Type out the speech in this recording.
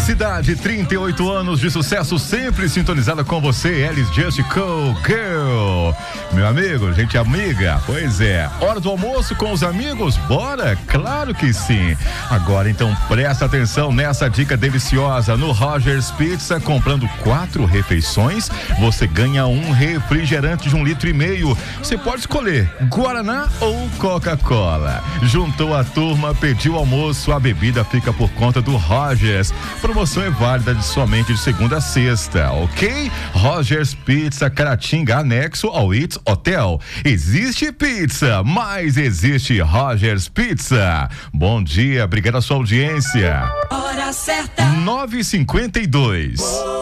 Cidade, 38 anos de sucesso, sempre sintonizada com você, Alice Just Call Girl. Meu amigo, gente amiga, pois é, hora do almoço com os amigos? Bora? Claro que sim. Agora então presta atenção nessa dica deliciosa. No Rogers Pizza, comprando 4 refeições, você ganha um refrigerante de 1,5 litro. Você pode escolher Guaraná ou Coca-Cola. Juntou a turma, pediu almoço, a bebida fica por conta do Rogers. Promoção é válida somente de segunda a sexta, ok? Rogers Pizza, Caratinga, anexo ao It's Hotel. Existe pizza, mas existe Rogers Pizza. Bom dia, obrigado à sua audiência. Hora certa. 9h52.